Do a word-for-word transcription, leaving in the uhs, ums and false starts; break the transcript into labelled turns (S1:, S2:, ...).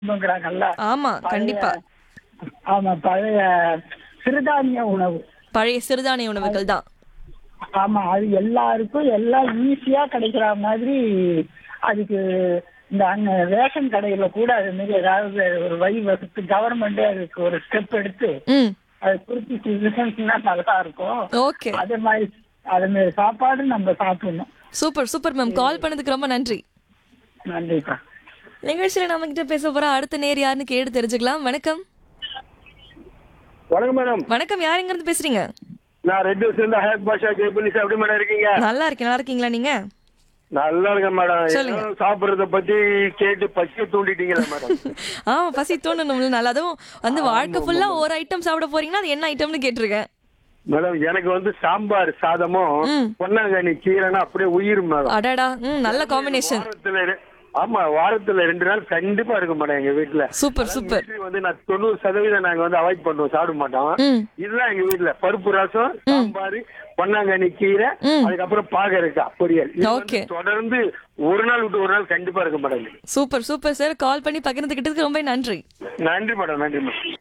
S1: உணவுங்கிறாங்கல்ல.
S2: ஆமா,
S1: பழைய
S2: கண்டிப்பா.
S1: ஆமா பழைய சிறுதானிய உணவு.
S2: பழைய சிறுதானிய உணவுகள் தான்.
S1: ஆமா அது எல்லாருக்கும் எல்லாம் ஈஸியா கிடைக்கிற மாதிரி அதுக்கு இந்த அங்க ரேஷன் கடையில கூட அது மாதிரி ஏதாவது ஒரு வழி வகுத்து கவர்மெண்டே அதுக்கு ஒரு ஸ்டெப் எடுத்து
S2: ம்.
S1: அது குறிப்பிட்ட ரிசல்ட்னா நல்லா இருக்கும்.
S2: ஓகே.
S1: அதே மாதிரி அதே மாதிரி சாப்பாடு நம்ம சாப்பிடணும்.
S2: Super, super ma'am. கால் பண்ணதுக்கு ரொம்ப நன்றி.
S1: நன்றிப்பா.
S2: நிகழ்ச்சியில நம்ம கிட்ட பேச போற அடுத்த நேர் யாருன்னு கேட்டு தெரிஞ்சுக்கலாம். வணக்கம்.
S3: வணக்கம் மேடம்.
S2: வணக்கம். யார் எங்க இருந்து பேசுறீங்க?
S3: நான் ரெட் ஹவுஸ்ல இருந்து ஹயாத் பாஷா ஜெயபுனி சார். எப்படி மேடம் இருக்கீங்க?
S2: நல்லா இருக்கேன். நல்லா இருக்கீங்களா நீங்க?
S3: நல்லா இருக்கேன் மேடம்.
S2: சொல்லுங்க.
S3: ஏதோ சாப்பிடுறத பத்தி கேட்டு பசிய தூண்டிட்டீங்களா மேடம்?
S2: ஆமா, பசி தோணணும்ல. நல்லா அதுவும் வந்து வாழ்க்கை ஃபுல்லா ஒரு ஐட்டம் சாப்பிட போறீங்கன்னா அது என்ன ஐட்டம்னு கேட்டிருக்கேன்.
S3: மேடம் எனக்கு வந்து சாம்பார் சாதமும்
S2: ம்.
S3: பொன்னாங்கண்ணி கீரைனா அப்படியே உயிர் மேடம்.
S2: அடடா. ம், நல்ல காம்பினேஷன்.
S3: வாரத்துல ரெ- ஆமா வாரத்துல ரெண்டு நாள் கண்டிப்பா இருக்கும் மேடம் எங்க வீட்டுல.
S2: Super, super.
S3: Mostly வந்து நான் தொண்ணூறு சதவீதம் நாங்க வந்து அவாய்ட் பண்ணுவோம், சாப்பிட மாட்டோம்.
S2: ம்.
S3: இதுதான் எங்க வீட்டுல பருப்பு ரசம், சாம்பார், பொன்னாங்கண்ணி கீரை,
S2: ம்.
S3: அதுக்கப்புறம் பாகற்காய் பொரியல். இது வந்து
S2: Okay.
S3: தொடர்ந்து ஒரு நாள் விட்டு ஒரு நாள் கண்டிப்பா இருக்கும் மேடம்.
S2: Super, super sir. கால் பண்ணி பகிர்ந்துகிட்டதுக்கு ரொம்ப நன்றி.
S3: நன்றி மேடம், நன்றி மேடம்.